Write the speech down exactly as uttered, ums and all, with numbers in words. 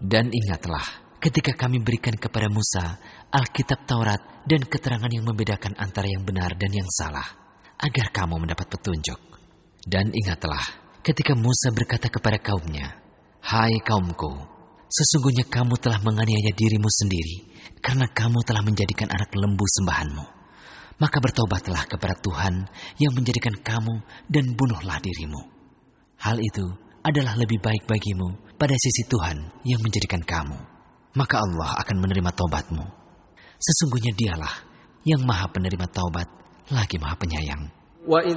Dan ingatlah ketika kami berikan kepada Musa Alkitab Taurat dan keterangan yang membedakan antara yang benar dan yang salah, agar kamu mendapat petunjuk. Dan ingatlah ketika Musa berkata kepada kaumnya, "Hai kaumku, sesungguhnya kamu telah menganiaya dirimu sendiri karena kamu telah menjadikan anak lembu sembahanmu. Maka bertobatlah kepada Tuhan yang menjadikan kamu dan bunuhlah dirimu. Hal itu adalah lebih baik bagimu pada sisi Tuhan yang menjadikan kamu. Maka Allah akan menerima taubatmu. Sesungguhnya Dialah yang Maha Penerima Taubat lagi Maha Penyayang." وَإِذْ